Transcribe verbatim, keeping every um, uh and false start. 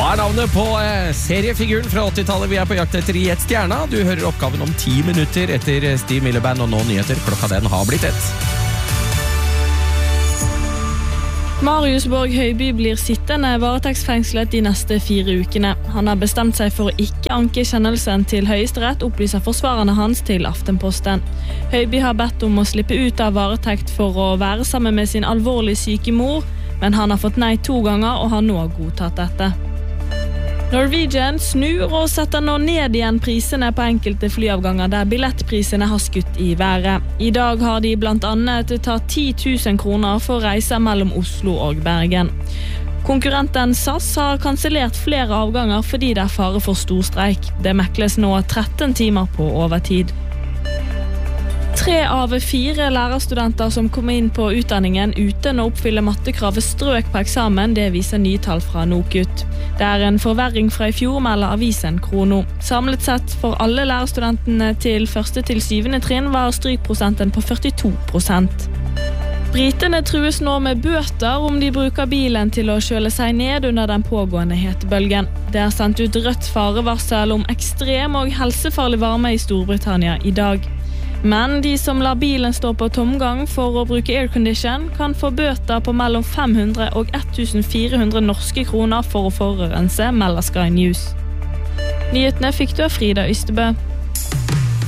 Hva er navnet på eh, seriefiguren fra åttitallet? Vi er på jakt etter I ett stjerna. Du hører oppgaven om ti minutter etter Steve Miller Band, og nå nyheter. Klokka den har blitt ett. Marius Borg Høiby blir sittende varetektsfengslet de neste fire ukene. Han har bestemt seg for å ikke anke kjennelsen til Høyesterett, opplyser forsvarerne hans til Aftenposten. Høiby har bedt om å slippe ut av varetekt for å være sammen med sin alvorlig syke mor, men han har fått nei to ganger og har nå godtatt dette. Norwegian snur og setter nå ned igjen prisene på enkelte flyavganger der billettprisene har skutt I været. I dag har de blant annet tatt ti tusen kroner for reiser mellom Oslo og Bergen. Konkurrenten S A S har kansellert flere avganger fordi det er fare for storstreik. Det mekles nå tretten timer på overtid. Tre av fire lærerstudenter som kom inn på utdanningen uten å oppfylle mattekravet strøk på eksamen, det viser nye tall fra NOKUT. Det er en forverring fra I fjor, melder avisen Krono. Samlet sett for alle lærerstudentene til første til syvende trinn var strykprosenten på førtito prosent. Britene trues nå med bøter om de bruker bilen til å kjøle seg ned under den pågående hetebølgen. Det er sendt ut rødt farevarsel om ekstrem og helsefarlig varme I Storbritannia I dag. Men de som lar bilen stå på tomgang for å bruke aircondition kan få bøter på mellom fem hundre og fjorten hundre norske kroner for å forurense, melder Sky News. Nyhetene fikk du av Frida Ystebø.